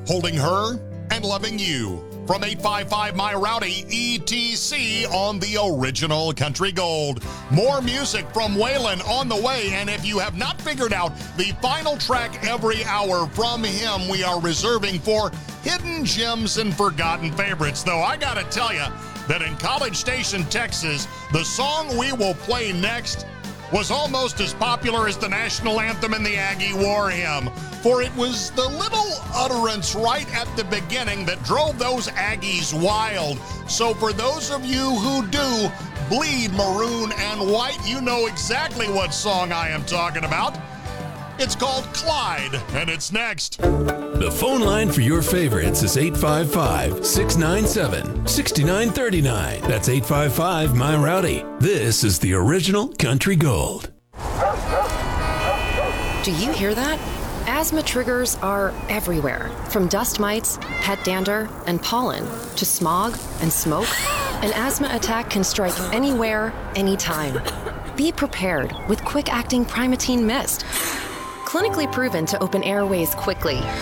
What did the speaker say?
holding her and loving you. From 855 My Rowdy ETC on the original Country Gold. More music from Waylon on the way, and if you have not figured out the final track every hour from him, we are reserving for Hidden Gems and Forgotten Favorites. Though I gotta tell you that in College Station, Texas, the song we will play next was almost as popular as the national anthem and the Aggie War Hymn, for it was the little utterance right at the beginning that drove those Aggies wild. So for those of you who do bleed maroon and white, you know exactly what song I am talking about. It's called Clyde, and it's next. The phone line for your favorites is 855-697-6939. That's 855 My Rowdy. This is the original Country Gold. Do you hear that? Asthma triggers are everywhere, from dust mites, pet dander, and pollen, to smog and smoke. An asthma attack can strike anywhere, anytime. Be prepared with quick-acting Primatene Mist. Clinically proven to open airways quickly